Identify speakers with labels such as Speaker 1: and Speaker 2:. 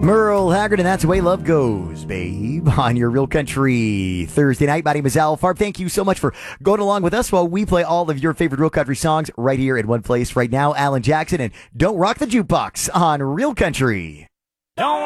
Speaker 1: Merle Haggard, and that's the way love goes, babe, on your Real Country Thursday night. My name is Al Farb. Thank you so much for going along with us while we play all of your favorite Real Country songs right here in one place right now. Alan Jackson and Don't Rock the Jukebox on Real Country.
Speaker 2: Don't